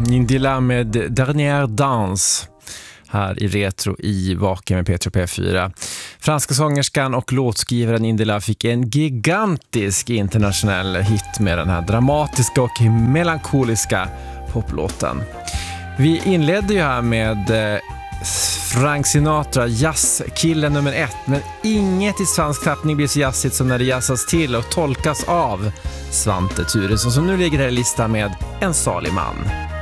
Indila med Dernière Danse här i Retro i Vaken med Petro P4. Franska sångerskan och låtskrivaren Indila fick en gigantisk internationell hit med den här dramatiska och melankoliska poplåten. Vi inledde ju här med Frank Sinatra, jazzkillen nummer 1, men inget i svensk tappning blir så jazzigt som när det jazzas till och tolkas av Svante Thuresson, som nu ligger här i listan med En salig man.